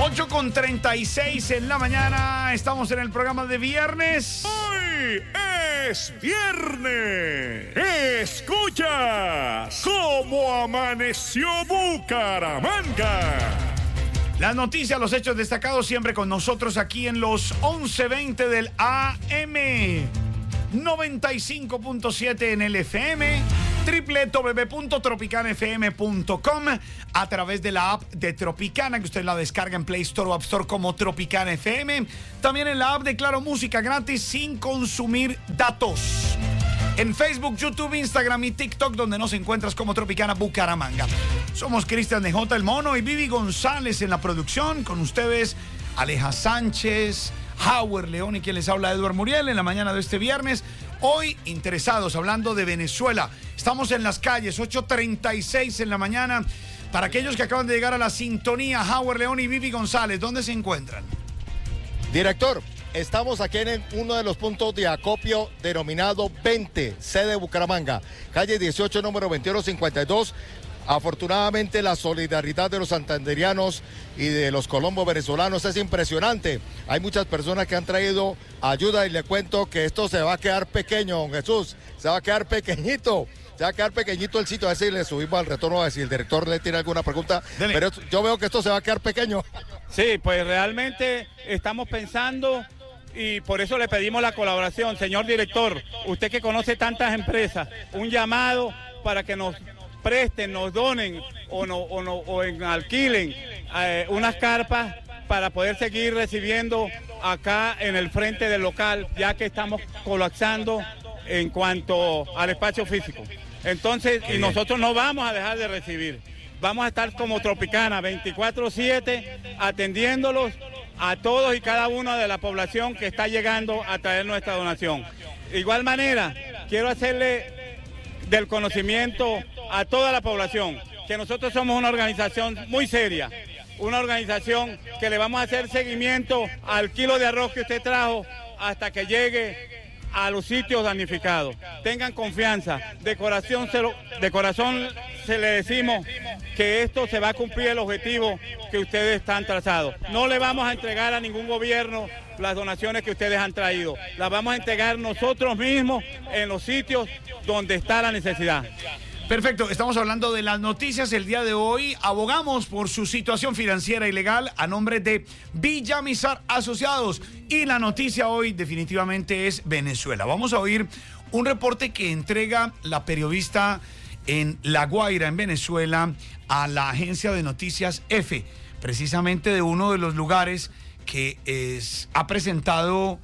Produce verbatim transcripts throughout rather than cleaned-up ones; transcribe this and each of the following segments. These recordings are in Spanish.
ocho con treinta y seis en la mañana. Estamos en el programa de viernes. ¡Hoy es viernes! ¡Escuchas cómo amaneció Bucaramanga! Las noticias, los hechos destacados siempre con nosotros aquí en los once veinte del A M. noventa y cinco punto siete en el F M, doble u doble u doble u punto tropicana f m punto com, a través de la app de Tropicana, que usted la descarga en Play Store o App Store como Tropicana F M. También en la app de Claro Música gratis sin consumir datos. En Facebook, YouTube, Instagram y TikTok, donde nos encuentras como Tropicana Bucaramanga. Somos Cristian D J El Mono y Vivi González en la producción. Con ustedes, Aleja Sánchez, Howard León y quien les habla, Edward Muriel, en la mañana de este viernes. Hoy, interesados, hablando de Venezuela. Estamos en las calles, ocho treinta y seis en la mañana. Para aquellos que acaban de llegar a la sintonía, Howard León y Vivi González, ¿dónde se encuentran? Director, estamos aquí en uno de los puntos de acopio denominado veinte, sede Bucaramanga, calle dieciocho, número veintiuno cincuenta y dos. Afortunadamente la solidaridad de los santanderianos y de los colombos venezolanos es impresionante. Hay muchas personas que han traído ayuda y le cuento que esto se va a quedar pequeño, don Jesús, se va a quedar pequeñito. Se va a quedar pequeñito el sitio, a ver si le subimos al retorno, a ver si el director le tiene alguna pregunta. Dele. Pero yo veo que esto se va a quedar pequeño. Sí, pues realmente estamos pensando y por eso le pedimos la colaboración. Señor director, usted que conoce tantas empresas, un llamado para que nos presten, nos donen o, no, o, no, o en, alquilen eh, unas carpas para poder seguir recibiendo acá en el frente del local, ya que estamos colapsando en cuanto al espacio físico. Entonces, y nosotros no vamos a dejar de recibir. Vamos a estar como Tropicana veinticuatro siete atendiéndolos a todos y cada uno de la población que está llegando a traer nuestra donación. De igual manera, quiero hacerle del conocimiento a toda la población que nosotros somos una organización muy seria, una organización que le vamos a hacer seguimiento al kilo de arroz que usted trajo hasta que llegue a los sitios damnificados. Tengan confianza, de corazón, se lo, de corazón se le decimos que esto se va a cumplir el objetivo que ustedes están trazados. No le vamos a entregar a ningún gobierno las donaciones que ustedes han traído. Las vamos a entregar nosotros mismos en los sitios donde está la necesidad. Perfecto, estamos hablando de las noticias el día de hoy. Abogamos por su situación financiera y legal a nombre de Villamizar Asociados. Y la noticia hoy definitivamente es Venezuela. Vamos a oír un reporte que entrega la periodista en La Guaira, en Venezuela, a la agencia de noticias EFE, precisamente de uno de los lugares que es, ha presentado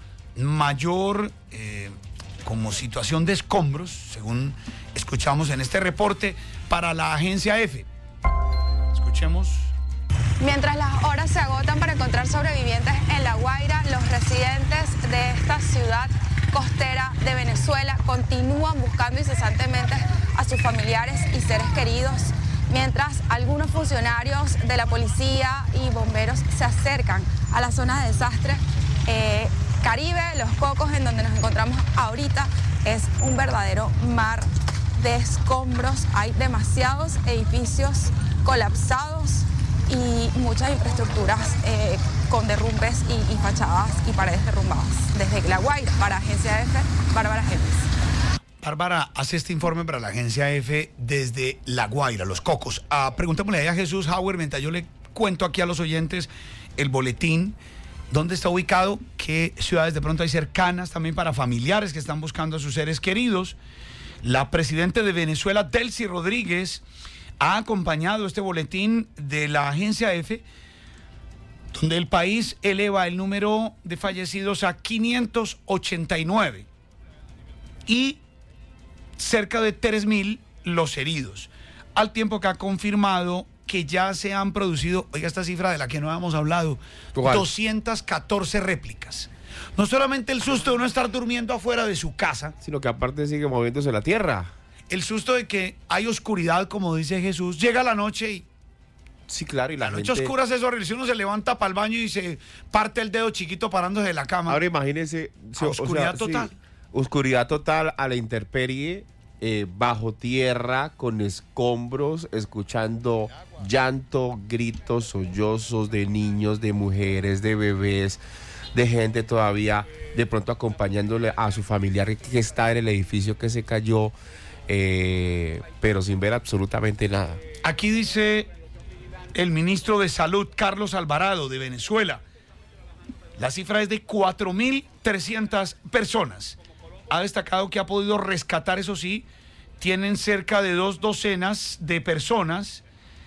mayor eh, como situación de escombros, según escuchamos en este reporte, para la agencia EFE. Escuchemos. Mientras las horas se agotan para encontrar sobrevivientes en La Guaira, los residentes de esta ciudad costera de Venezuela continúan buscando incesantemente a sus familiares y seres queridos, mientras algunos funcionarios de la policía y bomberos se acercan a la zona de desastre. Eh, Caribe, Los Cocos, en donde nos encontramos ahorita, es un verdadero mar de escombros. Hay demasiados edificios colapsados y muchas infraestructuras eh, con derrumbes y, y fachadas y paredes derrumbadas. Desde La Guaira, para Agencia F, Bárbara Génesis. Bárbara hace este informe para la Agencia F desde La Guaira, Los Cocos. Ah, preguntémosle ahí a Jesús Howard, mientras yo le cuento aquí a los oyentes el boletín, dónde está ubicado, qué ciudades de pronto hay cercanas también para familiares que están buscando a sus seres queridos. La presidenta de Venezuela, Delcy Rodríguez, ha acompañado este boletín de la Agencia F, donde el país eleva el número de fallecidos a quinientos ochenta y nueve y cerca de tres mil los heridos, al tiempo que ha confirmado que ya se han producido, oiga esta cifra de la que no habíamos hablado, ¿cuál? doscientas catorce réplicas. No solamente el susto de no estar durmiendo afuera de su casa, sino que aparte sigue moviéndose la tierra. El susto de que hay oscuridad, como dice Jesús, llega la noche y... Sí, claro, y la, la noche gente... oscura es horrible. Si uno se levanta para el baño y se parte el dedo chiquito parándose de la cama. Ahora imagínese... Si, oscuridad o sea, total. Sí, oscuridad total a la intemperie, eh, bajo tierra, con escombros, escuchando llanto, gritos, sollozos de niños, de mujeres, de bebés, de gente todavía de pronto acompañándole a su familiar que está en el edificio que se cayó, eh, pero sin ver absolutamente nada. Aquí dice el ministro de Salud, Carlos Alvarado, de Venezuela. La cifra es de cuatro mil trescientas personas. Ha destacado que ha podido rescatar, eso sí, tienen cerca de dos docenas de personas.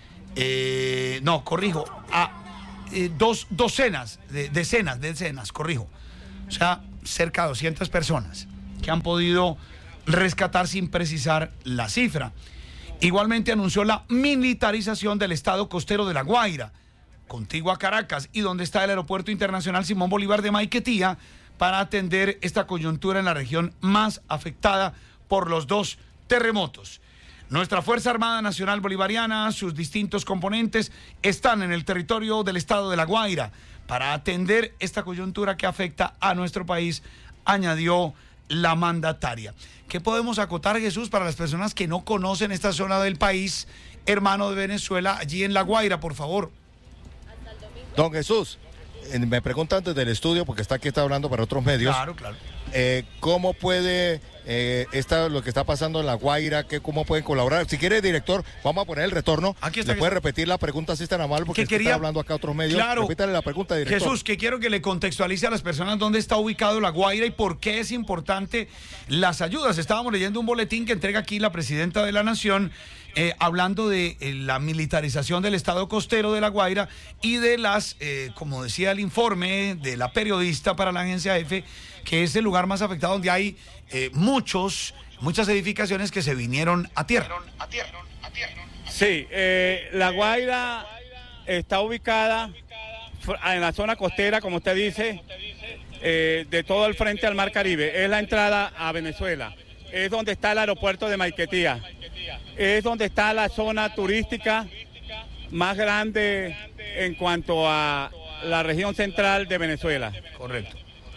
Eh, no, corrijo, a, eh, dos docenas, de, decenas, decenas, corrijo. O sea, cerca de doscientas personas que han podido rescatar sin precisar la cifra. Igualmente anunció la militarización del estado costero de La Guaira, contiguo a Caracas, y donde está el Aeropuerto Internacional Simón Bolívar de Maiquetía, para atender esta coyuntura en la región más afectada por los dos terremotos. Nuestra Fuerza Armada Nacional Bolivariana, sus distintos componentes, están en el territorio del estado de La Guaira para atender esta coyuntura que afecta a nuestro país, añadió la mandataria. ¿Qué podemos acotar, Jesús, para las personas que no conocen esta zona del país, hermano de Venezuela, allí en La Guaira, por favor? Don Jesús, eh, me preguntan desde el estudio, porque está aquí, está hablando para otros medios. Claro, claro. Eh, ¿Cómo puede eh, esta, lo que está pasando en La Guaira, que, cómo pueden colaborar? Si quiere, director, vamos a poner el retorno. Aquí está. ¿Le puede repetir la pregunta si está normal? Porque que quería... está hablando acá otros medios. Claro. Repítale la pregunta, director. Jesús, que quiero que le contextualice a las personas dónde está ubicado La Guaira y por qué es importante las ayudas. Estábamos leyendo un boletín que entrega aquí la presidenta de la Nación, eh, hablando de eh, la militarización del estado costero de La Guaira y de las, eh, como decía el informe de la periodista para la agencia EFE, que es el lugar más afectado, donde hay eh, muchos, muchas edificaciones que se vinieron a tierra. Sí, eh, La Guaira está ubicada en la zona costera, como usted dice, eh, de todo el frente al Mar Caribe. Es la entrada a Venezuela. Es donde está el aeropuerto de Maiquetía. Es donde está la zona turística más grande en cuanto a la región central de Venezuela. Correcto.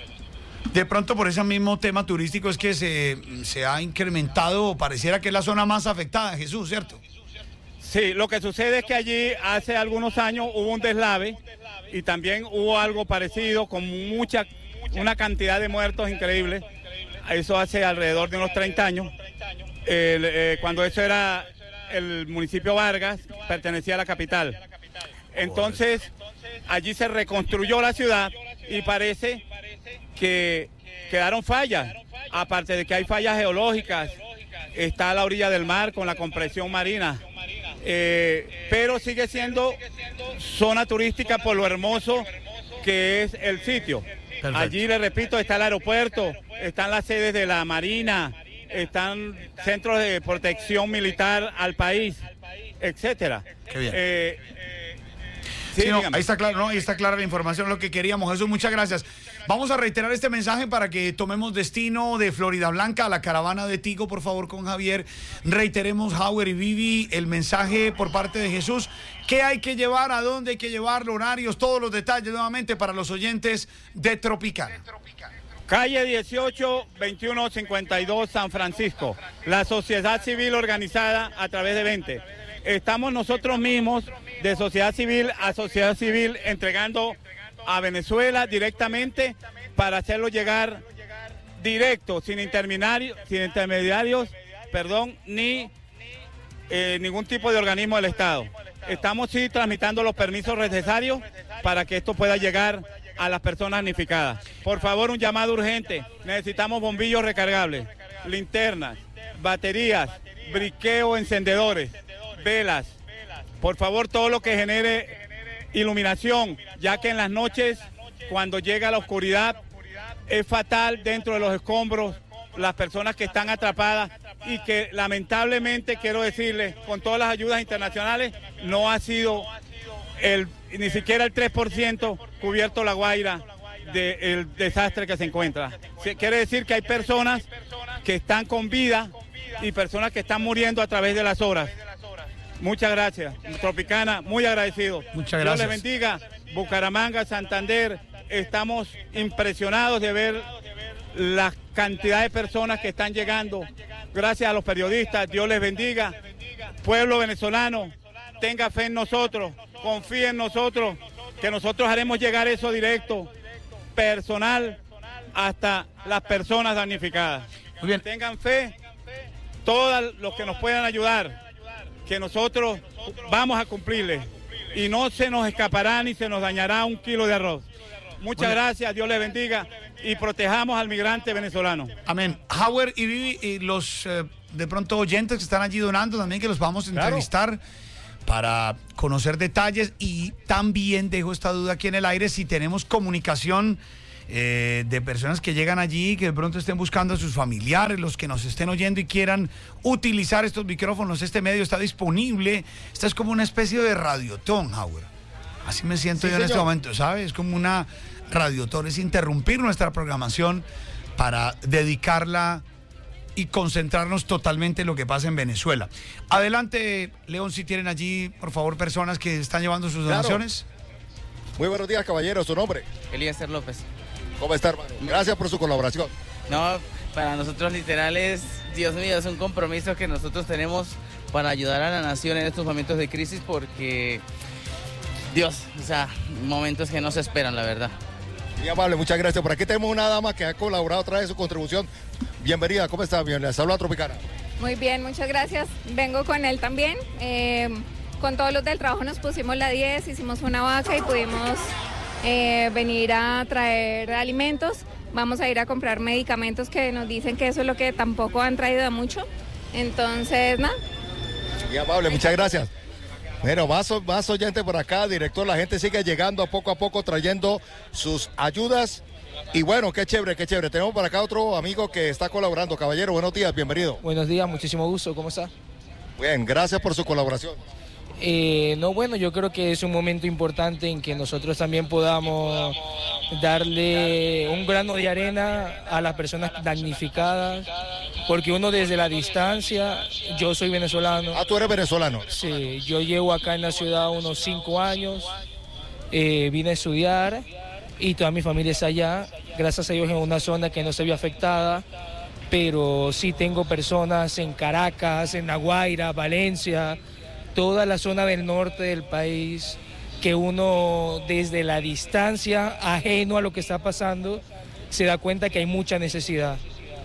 De pronto, por ese mismo tema turístico es que se, se ha incrementado, pareciera que es la zona más afectada, Jesús, ¿cierto? Sí, lo que sucede es que allí hace algunos años hubo un deslave y también hubo algo parecido con mucha, una cantidad de muertos increíble. Eso hace alrededor de unos treinta años, el, eh, cuando eso era el municipio Vargas, pertenecía a la capital. Entonces, allí se reconstruyó la ciudad y parece que quedaron fallas, aparte de que hay fallas geológicas, está a la orilla del mar con la compresión marina, eh, pero sigue siendo zona turística por lo hermoso que es el sitio. Perfecto. Allí, le repito, está el aeropuerto, están las sedes de la Marina, están centros de protección militar al país, etcétera. Qué bien. Eh, Sí, sí, no, ahí está claro, no, ahí está clara la información, lo que queríamos. Jesús, muchas gracias. Vamos a reiterar este mensaje para que tomemos destino de Florida Blanca a la caravana de Tigo, por favor, con Javier. Reiteremos, Howard y Vivi, el mensaje por parte de Jesús. ¿Qué hay que llevar? ¿A dónde hay que llevarlo? Horarios, todos los detalles nuevamente para los oyentes de Tropicana. Calle dieciocho, veintiuno cincuenta y dos, San Francisco. La sociedad civil organizada a través de veinte. Estamos nosotros mismos de sociedad civil a sociedad civil entregando a Venezuela directamente para hacerlo llegar directo, sin intermediarios, sin intermediarios, perdón, ni eh, ningún tipo de organismo del Estado. Estamos sí tramitando los permisos necesarios para que esto pueda llegar a las personas damnificadas. Por favor, un llamado urgente. Necesitamos bombillos recargables, linternas, baterías, briqueo, encendedores, velas. Por favor, todo lo que genere iluminación, ya que en las noches, cuando llega la oscuridad, es fatal dentro de los escombros las personas que están atrapadas y que lamentablemente, quiero decirles, con todas las ayudas internacionales, no ha sido el, ni siquiera el tres por ciento cubierto La Guaira del desastre que se encuentra. Quiere decir que hay personas que están con vida y personas que están muriendo a través de las horas. Muchas gracias. Tropicana, muy agradecido. Muchas gracias. Dios les bendiga. Bucaramanga, Santander, estamos impresionados de ver la cantidad de personas que están llegando gracias a los periodistas, Dios les bendiga. Pueblo venezolano, tenga fe en nosotros, confíe en nosotros, que nosotros haremos llegar eso directo, personal, hasta las personas damnificadas. Muy bien. Tengan fe, todos los que nos puedan ayudar, que nosotros vamos a cumplirles y no se nos escapará ni se nos dañará un kilo de arroz. Muchas gracias, Dios les bendiga y protejamos al migrante venezolano. Amén. Howard y Vivi y los eh, de pronto oyentes que están allí donando también, que los vamos a entrevistar. Claro. Para conocer detalles, y también dejo esta duda aquí en el aire, si tenemos comunicación eh, de personas que llegan allí, que de pronto estén buscando a sus familiares, los que nos estén oyendo y quieran utilizar estos micrófonos. Este medio está disponible. Esta es como una especie de radiotón, Howard. Así me siento sí, yo en señor. Este momento, ¿sabes? Es como una radiotón, es interrumpir nuestra programación para dedicarla y concentrarnos totalmente en lo que pasa en Venezuela. Adelante, León, si tienen allí, por favor, personas que están llevando sus donaciones. Claro. Muy buenos días, caballero. ¿Su nombre? Eliezer López. ¿Cómo está, hermano? Gracias por su colaboración. No, para nosotros literal es, Dios mío, es un compromiso que nosotros tenemos para ayudar a la nación en estos momentos de crisis, porque, Dios, o sea, momentos que no se esperan, la verdad. Muy amable, muchas gracias. Por aquí tenemos una dama que ha colaborado, trae su contribución. Bienvenida, ¿cómo está? Bienvenida. Saludos a Tropicana. Muy bien, muchas gracias. Vengo con él también. Eh, con todos los del trabajo nos pusimos la diez, hicimos una vaca y pudimos eh, venir a traer alimentos. Vamos a ir a comprar medicamentos que nos dicen que eso es lo que tampoco han traído de mucho. Entonces, nada. Muy amable, muchas gracias. Bueno, más, más oyentes por acá, director, la gente sigue llegando a poco a poco trayendo sus ayudas. Y bueno, qué chévere, qué chévere. Tenemos por acá otro amigo que está colaborando. Caballero, buenos días, bienvenido. Buenos días, muchísimo gusto, ¿cómo está? Bien, gracias por su colaboración. Eh, no, bueno, yo creo que es un momento importante en que nosotros también podamos darle un grano de arena a las personas damnificadas, porque uno desde la distancia, yo soy venezolano. Ah, tú eres venezolano. Sí, yo llevo acá en la ciudad unos cinco años, eh, vine a estudiar y toda mi familia está allá, gracias a Dios en una zona que no se vio afectada, pero sí tengo personas en Caracas, en La Guaira, Valencia, toda la zona del norte del país, que uno desde la distancia, ajeno a lo que está pasando, se da cuenta que hay mucha necesidad.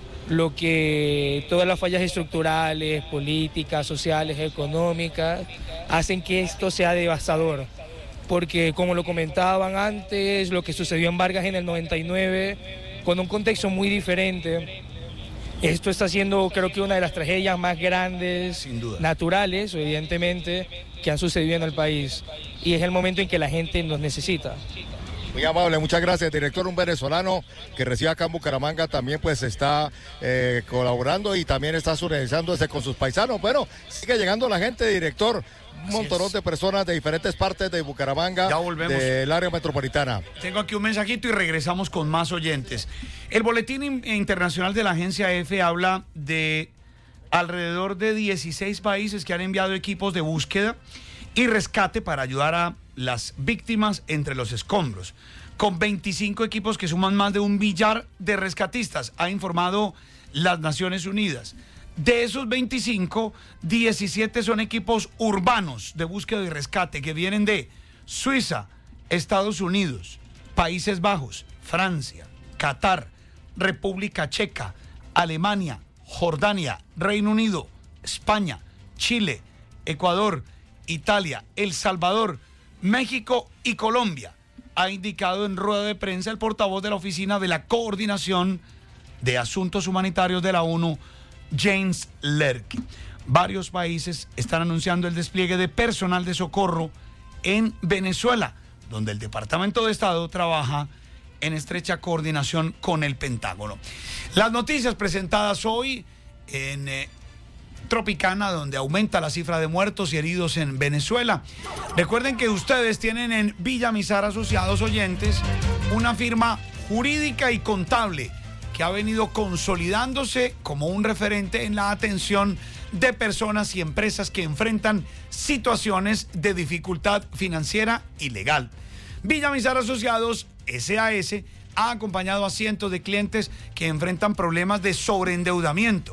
Lo que todas las fallas estructurales, políticas, sociales, económicas, hacen que esto sea devastador. Porque como lo comentaban antes, lo que sucedió en Vargas en el noventa y nueve, con un contexto muy diferente, esto está siendo, creo que una de las tragedias más grandes, sin duda, naturales, evidentemente, que han sucedido en el país. Y es el momento en que la gente nos necesita. Muy amable, muchas gracias, director. Un venezolano que reside acá en Bucaramanga también pues está eh, colaborando y también está solidarizándose con sus paisanos. Bueno, sigue llegando la gente, director. Un montón de personas de diferentes partes de Bucaramanga, ya volvemos, del área metropolitana. Tengo aquí un mensajito y regresamos con más oyentes. El boletín internacional de la agencia EFE habla de alrededor de dieciséis países que han enviado equipos de búsqueda y rescate para ayudar a las víctimas entre los escombros, con veinticinco equipos que suman más de un millar de rescatistas, ha informado las Naciones Unidas. De esos veinticinco, diecisiete son equipos urbanos de búsqueda y rescate que vienen de Suiza, Estados Unidos, Países Bajos, Francia, Qatar, República Checa, Alemania, Jordania, Reino Unido, España, Chile, Ecuador, Italia, El Salvador, México y Colombia, ha indicado en rueda de prensa el portavoz de la Oficina de la Coordinación de Asuntos Humanitarios de la ONU, James Lerky. Varios países están anunciando el despliegue de personal de socorro en Venezuela, donde el Departamento de Estado trabaja en estrecha coordinación con el Pentágono. Las noticias presentadas hoy en eh, Tropicana, donde aumenta la cifra de muertos y heridos en Venezuela. Recuerden que ustedes tienen en Villamizar Asociados Oyentes una firma jurídica y contable que ha venido consolidándose como un referente en la atención de personas y empresas que enfrentan situaciones de dificultad financiera y legal. Villamizar Asociados S A S ha acompañado a cientos de clientes que enfrentan problemas de sobreendeudamiento,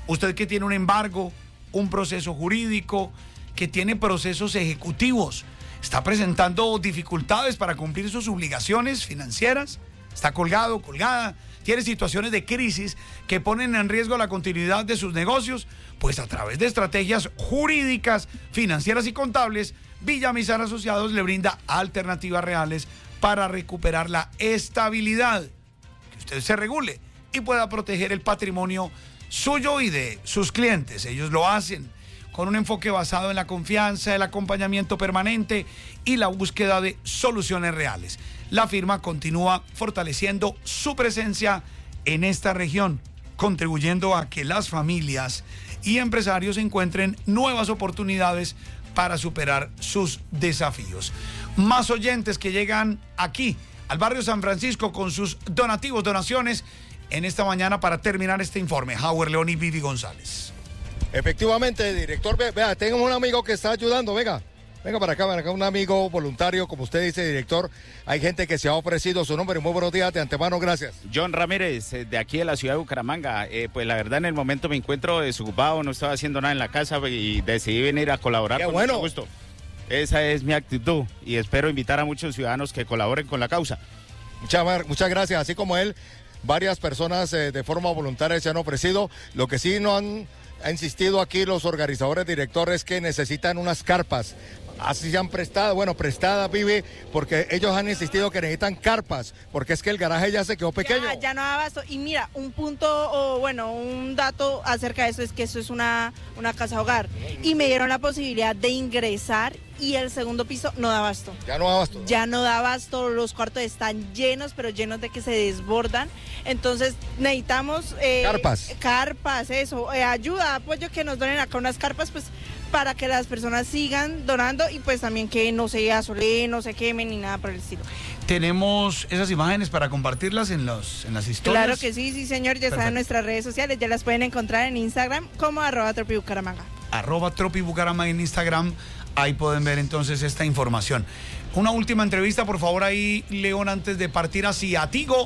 Usted que tiene un embargo, un proceso jurídico, que tiene procesos ejecutivos, está presentando dificultades para cumplir sus obligaciones financieras, está colgado, colgada, tiene situaciones de crisis que ponen en riesgo la continuidad de sus negocios, pues a través de estrategias jurídicas, financieras y contables, Villamizar Asociados le brinda alternativas reales para recuperar la estabilidad, que usted se regule y pueda proteger el patrimonio suyo y de sus clientes. Ellos lo hacen con un enfoque basado en la confianza, el acompañamiento permanente y la búsqueda de soluciones reales. La firma continúa fortaleciendo su presencia en esta región, contribuyendo a que las familias y empresarios encuentren nuevas oportunidades para superar sus desafíos. Más oyentes que llegan aquí, al barrio San Francisco, con sus donativos, donaciones, en esta mañana para terminar este informe. Howard León y Vivi González. Efectivamente, director, vea, tengo un amigo que está ayudando, venga. Venga para acá, para acá, un amigo voluntario, como usted dice, director. Hay gente que se ha ofrecido su nombre. Muy buenos días, de antemano, gracias. John Ramírez, de aquí de la ciudad de Bucaramanga. Eh, pues la verdad, en el momento me encuentro desocupado, no estaba haciendo nada en la casa y decidí venir a colaborar. Qué con bueno. mucho gusto. Esa es mi actitud y espero invitar a muchos ciudadanos que colaboren con la causa. Muchas, muchas gracias, así como él, varias personas eh, de forma voluntaria se han ofrecido. Lo que sí no han, ha insistido aquí los organizadores, directores, que necesitan unas carpas. Así se han prestado, bueno, prestadas, Vivi, porque ellos han insistido que necesitan carpas, porque es que el garaje ya se quedó pequeño. Ya, ya no da abasto. Y mira, un punto, o bueno, un dato acerca de eso es que eso es una, una casa hogar. Y me dieron la posibilidad de ingresar y el segundo piso no da abasto. Ya no da abasto. Ya no da abasto, los cuartos están llenos, pero llenos de que se desbordan. Entonces necesitamos... Eh, carpas. Carpas, eso, eh, ayuda, apoyo, que nos donen acá unas carpas, pues para que las personas sigan donando y pues también que no se asoleen, no se quemen ni nada por el estilo. Tenemos esas imágenes para compartirlas en, los, en las historias. Claro que sí, sí señor, ya están en nuestras redes sociales, ya las pueden encontrar en Instagram como arroba Tropi Bucaramanga. Arroba Tropi Bucaramanga en Instagram, ahí pueden ver entonces esta información. Una última entrevista, por favor, ahí, León, antes de partir hacia Tigo.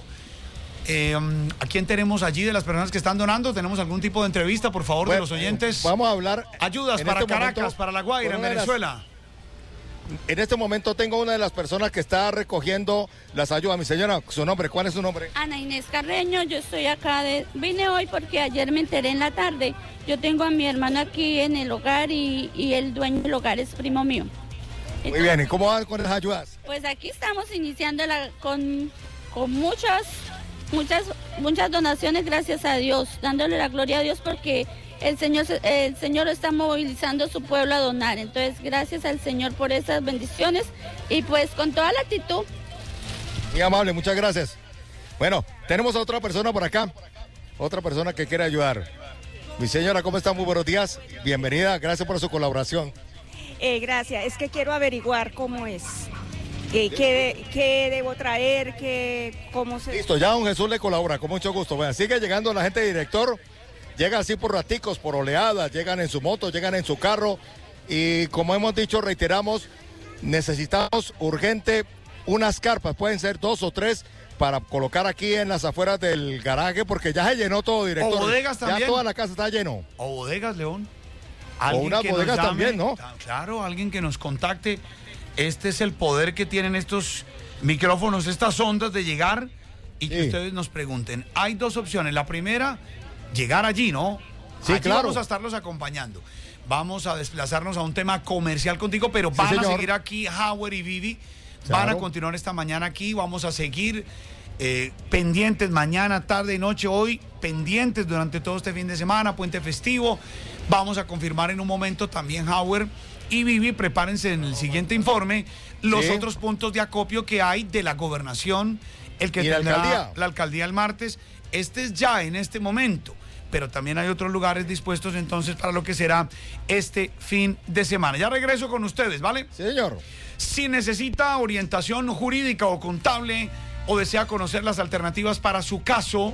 Eh, ¿A quién tenemos allí de las personas que están donando? ¿Tenemos algún tipo de entrevista, por favor, bueno, de los oyentes? Eh, vamos a hablar. Ayudas para este Caracas, momento, para La Guaira, en Venezuela. Las, en este momento tengo una de las personas que está recogiendo las ayudas. Mi señora, su nombre, ¿cuál es su nombre? Ana Inés Carreño, yo estoy acá, de, vine hoy porque ayer me enteré en la tarde. Yo tengo a mi hermano aquí en el hogar y, y el dueño del hogar es primo mío. Entonces, muy bien, ¿y cómo van con las ayudas? Pues aquí estamos iniciando la, con, con muchas... Muchas, muchas donaciones, gracias a Dios, dándole la gloria a Dios porque el Señor, el Señor está movilizando a su pueblo a donar. Entonces, gracias al Señor por esas bendiciones y pues con toda la actitud. Muy amable, muchas gracias. Bueno, tenemos a otra persona por acá, otra persona que quiere ayudar. Mi señora, ¿cómo está? Muy buenos días, bienvenida, gracias por su colaboración. Eh, gracias, es que quiero averiguar cómo es. ¿Qué, qué, qué debo traer? Qué, ¿Cómo se...? Listo, ya don Jesús le colabora, con mucho gusto. Bueno, sigue llegando la gente director, llega así por raticos, por oleadas, llegan en su moto, llegan en su carro y como hemos dicho, reiteramos, necesitamos urgente unas carpas, pueden ser dos o tres para colocar aquí en las afueras del garaje porque ya se llenó todo, director. O bodegas también. Ya toda la casa está lleno. O bodegas, León. O unas bodegas llame, también, ¿no? Claro, alguien que nos contacte. Este es el poder que tienen estos micrófonos, estas ondas de llegar y que sí. Ustedes nos pregunten. Hay dos opciones. La primera, llegar allí, ¿no? Sí, allí claro. Vamos a estarlos acompañando. Vamos a desplazarnos a un tema comercial contigo, pero van sí, a seguir aquí Howard y Vivi. Claro. Van a continuar esta mañana aquí. Vamos a seguir eh, pendientes mañana, tarde y noche, hoy, pendientes durante todo este fin de semana, puente festivo. Vamos a confirmar en un momento también, Howard y Vivi, prepárense en el siguiente informe los sí. otros puntos de acopio que hay de la gobernación, el que tendrá la alcaldía? la alcaldía el martes. Este es ya en este momento, pero también hay otros lugares dispuestos entonces para lo que será este fin de semana. Ya regreso con ustedes, ¿vale? Sí, señor. Si necesita orientación jurídica o contable o desea conocer las alternativas para su caso,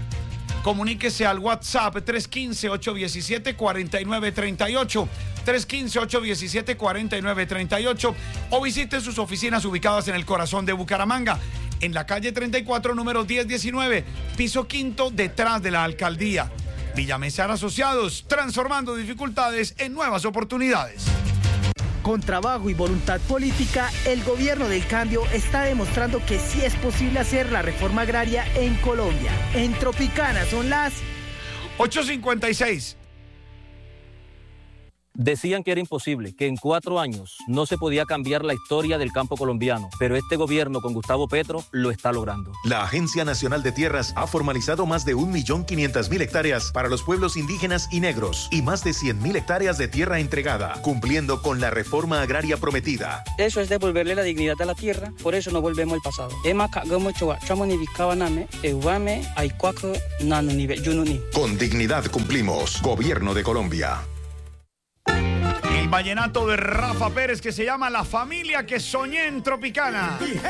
comuníquese al WhatsApp tres uno cinco, ocho uno siete, cuatro nueve tres ocho, tres uno cinco, ocho uno siete, cuatro nueve tres ocho o visite sus oficinas ubicadas en el corazón de Bucaramanga, en la calle treinta y cuatro, número diez diecinueve, piso quinto, detrás de la alcaldía. Villamesar Asociados, transformando dificultades en nuevas oportunidades. Con trabajo y voluntad política, el gobierno del cambio está demostrando que sí es posible hacer la reforma agraria en Colombia. En Tropicana son las ocho cincuenta y seis. Decían que era imposible, que en cuatro años no se podía cambiar la historia del campo colombiano, pero este gobierno con Gustavo Petro lo está logrando. La Agencia Nacional de Tierras ha formalizado más de un millón quinientas mil hectáreas para los pueblos indígenas y negros y más de cien mil hectáreas de tierra entregada, cumpliendo con la reforma agraria prometida. Eso es devolverle la dignidad a la tierra, por eso no volvemos al pasado. Con dignidad cumplimos. Gobierno de Colombia. El vallenato de Rafa Pérez que se llama La Familia que Soñé en Tropicana.